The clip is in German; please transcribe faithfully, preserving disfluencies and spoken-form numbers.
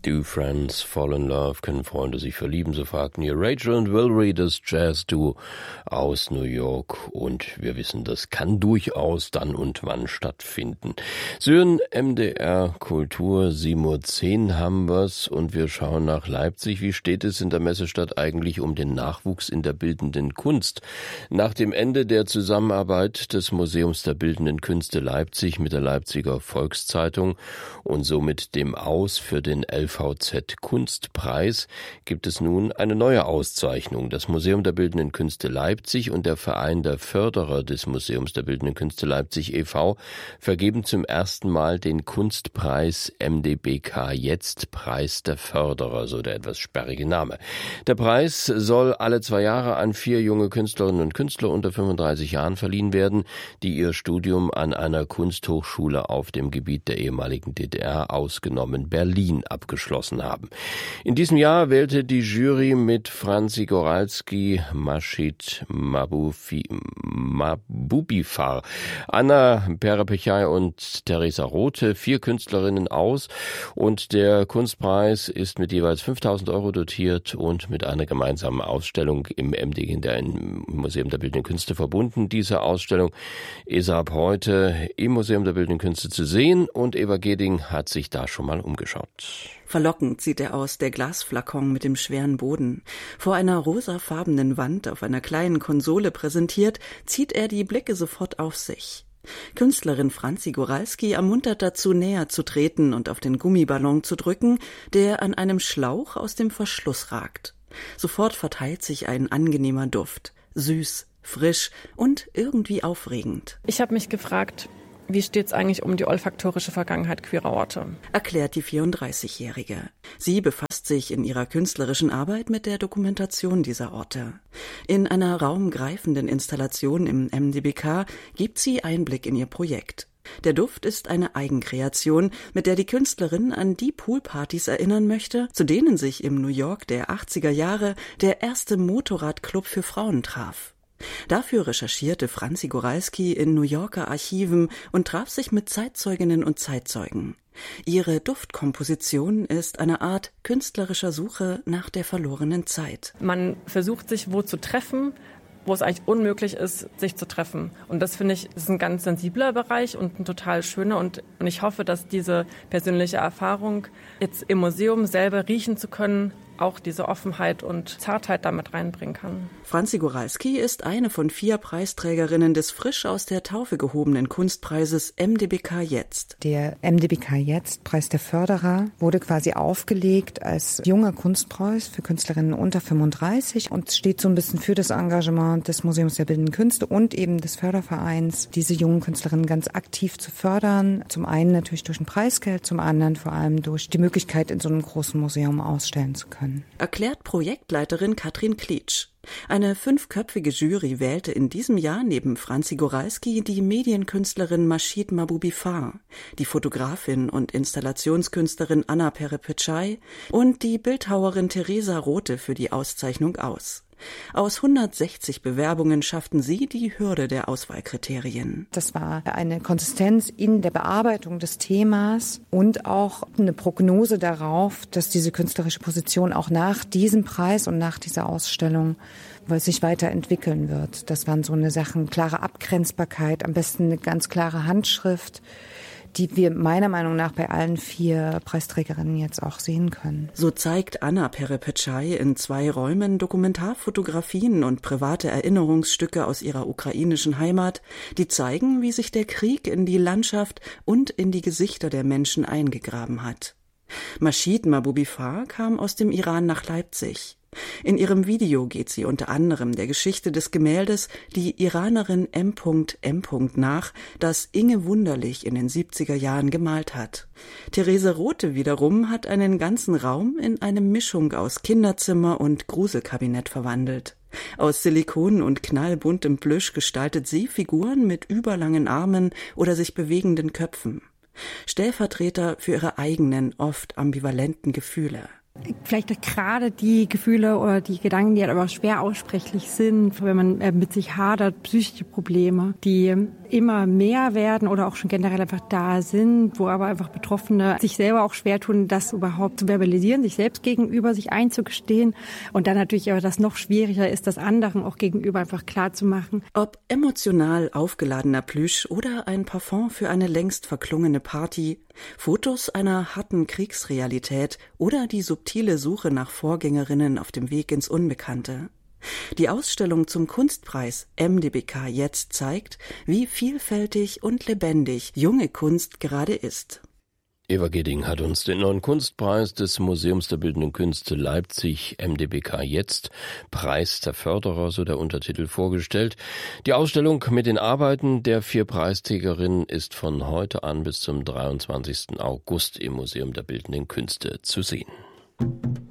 Do friends fall in love? Können Freunde sich verlieben? So fragten hier Rachel und Valerie, das Jazz-Duo aus New York. Und wir wissen, das kann durchaus dann und wann stattfinden. Sie hören M D R Kultur, sieben Uhr zehn haben wir's. Und wir schauen nach Leipzig. Wie steht es in der Messestadt eigentlich um den Nachwuchs in der bildenden Kunst? Nach dem Ende der Zusammenarbeit des Museums der Bildenden Künste Leipzig mit der Leipziger Volkszeitung und somit dem Aus für den L V Z-Kunstpreis gibt es nun eine neue Auszeichnung. Das Museum der Bildenden Künste Leipzig und der Verein der Förderer des Museums der Bildenden Künste Leipzig e V vergeben zum ersten Mal den Kunstpreis M D B K Jetzt, Preis der Förderer, so der etwas sperrige Name. Der Preis soll alle zwei Jahre an vier junge Künstlerinnen und Künstler unter fünfunddreißig Jahren verliehen werden, die ihr Studium an einer Kunsthochschule auf dem Gebiet der ehemaligen D D R, ausgenommen Berlin, abgeschlossen haben. In diesem Jahr wählte die Jury mit Franzi Goralski, Maschid Mabubifar, Anna Perepechai und Theresa Rothe vier Künstlerinnen aus und der Kunstpreis ist mit jeweils fünftausend Euro dotiert und mit einer gemeinsamen Ausstellung im M D, in der im Museum der Bildenden Künste verbunden. Diese Ausstellung ist ab heute im Museum der Bildenden Künste zu sehen und Eva Geding hat sich da schon mal umgeschaut. Verlockend sieht er aus, der Glasflakon mit dem schweren Boden. Vor einer rosafarbenen Wand auf einer kleinen Konsole präsentiert, zieht er die Blicke sofort auf sich. Künstlerin Franzi Goralski ermuntert dazu, näher zu treten und auf den Gummiballon zu drücken, der an einem Schlauch aus dem Verschluss ragt. Sofort verteilt sich ein angenehmer Duft. Süß, frisch und irgendwie aufregend. Ich habe mich gefragt, wie steht's eigentlich um die olfaktorische Vergangenheit queerer Orte? Erklärt die vierunddreißigjährige. Sie befasst sich in ihrer künstlerischen Arbeit mit der Dokumentation dieser Orte. In einer raumgreifenden Installation im M D B K gibt sie Einblick in ihr Projekt. Der Duft ist eine Eigenkreation, mit der die Künstlerin an die Poolpartys erinnern möchte, zu denen sich im New York der achtziger Jahre der erste Motorradclub für Frauen traf. Dafür recherchierte Franzi Goralski in New Yorker Archiven und traf sich mit Zeitzeuginnen und Zeitzeugen. Ihre Duftkomposition ist eine Art künstlerischer Suche nach der verlorenen Zeit. Man versucht sich wo zu treffen, wo es eigentlich unmöglich ist, sich zu treffen. Und das finde ich, ist ein ganz sensibler Bereich und ein total schöner. Und, und ich hoffe, dass diese persönliche Erfahrung, jetzt im Museum selber riechen zu können, auch diese Offenheit und Zartheit damit reinbringen kann. Franzi Goralski ist eine von vier Preisträgerinnen des frisch aus der Taufe gehobenen Kunstpreises M D B K Jetzt. Der M D B K Jetzt, Preis der Förderer, wurde quasi aufgelegt als junger Kunstpreis für Künstlerinnen unter fünfunddreißig und steht so ein bisschen für das Engagement des Museums der Bildenden Künste und eben des Fördervereins, diese jungen Künstlerinnen ganz aktiv zu fördern. Zum einen natürlich durch ein Preisgeld, zum anderen vor allem durch die Möglichkeit, in so einem großen Museum ausstellen zu können. Erklärt Projektleiterin Katrin Klitsch. Eine fünfköpfige Jury wählte in diesem Jahr neben Franzi Goralski die Medienkünstlerin Maschid Mabubifar, die Fotografin und Installationskünstlerin Anna Perepechai und die Bildhauerin Theresa Rothe für die Auszeichnung aus. Aus hundertsechzig Bewerbungen schafften sie die Hürde der Auswahlkriterien. Das war eine Konsistenz in der Bearbeitung des Themas und auch eine Prognose darauf, dass diese künstlerische Position auch nach diesem Preis und nach dieser Ausstellung sich weiterentwickeln wird. Das waren so eine Sachen, klare Abgrenzbarkeit, am besten eine ganz klare Handschrift, die wir meiner Meinung nach bei allen vier Preisträgerinnen jetzt auch sehen können. So zeigt Anna Perepechai in zwei Räumen Dokumentarfotografien und private Erinnerungsstücke aus ihrer ukrainischen Heimat, die zeigen, wie sich der Krieg in die Landschaft und in die Gesichter der Menschen eingegraben hat. Maschid Mabubifar kam aus dem Iran nach Leipzig. In ihrem Video geht sie unter anderem der Geschichte des Gemäldes Die Iranerin M M nach, das Inge Wunderlich in den siebziger Jahren gemalt hat. Therese Rothe wiederum hat einen ganzen Raum in eine Mischung aus Kinderzimmer und Gruselkabinett verwandelt. Aus Silikon und knallbuntem Plüsch gestaltet sie Figuren mit überlangen Armen oder sich bewegenden Köpfen. Stellvertreter für ihre eigenen, oft ambivalenten Gefühle. Vielleicht gerade die Gefühle oder die Gedanken, die aber schwer aussprechlich sind, wenn man mit sich hadert, psychische Probleme, die immer mehr werden oder auch schon generell einfach da sind, wo aber einfach Betroffene sich selber auch schwer tun, das überhaupt zu verbalisieren, sich selbst gegenüber, sich einzugestehen. Und dann natürlich aber das noch schwieriger ist, das anderen auch gegenüber einfach klar zu machen. Ob emotional aufgeladener Plüsch oder ein Parfum für eine längst verklungene Party, Fotos einer harten Kriegsrealität oder die subtile Suche nach Vorgängerinnen auf dem Weg ins Unbekannte. Die Ausstellung zum Kunstpreis M D B K Jetzt zeigt, wie vielfältig und lebendig junge Kunst gerade ist. Eva Gidding hat uns den neuen Kunstpreis des Museums der Bildenden Künste Leipzig, M D B K Jetzt, Preis der Förderer, so der Untertitel, vorgestellt. Die Ausstellung mit den Arbeiten der vier Preisträgerinnen ist von heute an bis zum dreiundzwanzigsten August im Museum der Bildenden Künste zu sehen.